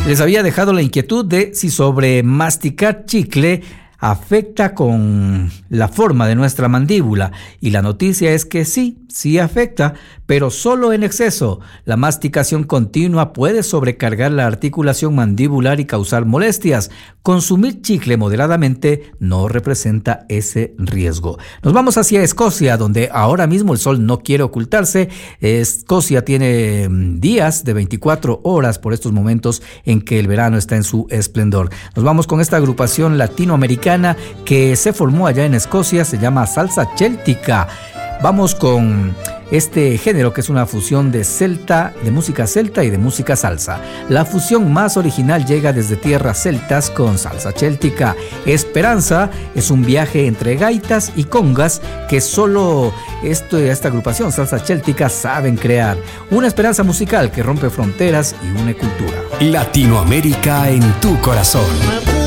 Les había dejado la inquietud de si sobre masticar chicle afecta con la forma de nuestra mandíbula, y la noticia es que sí afecta, pero solo en exceso. La masticación continua puede sobrecargar la articulación mandibular y causar molestias. Consumir chicle moderadamente no representa ese riesgo. Nos vamos hacia Escocia, donde ahora mismo el sol no quiere ocultarse. Escocia tiene días de 24 horas por estos momentos en que el verano está en su esplendor. Nos vamos con esta agrupación latinoamericana que se formó allá en Escocia, se llama Salsa Céltica. Vamos con este género que es una fusión de música celta y de música salsa. La fusión más original llega desde tierras celtas con Salsa Céltica. Esperanza es un viaje entre gaitas y congas que solo esta agrupación Salsa Céltica saben crear. Una esperanza musical que rompe fronteras y une cultura. Latinoamérica en tu corazón.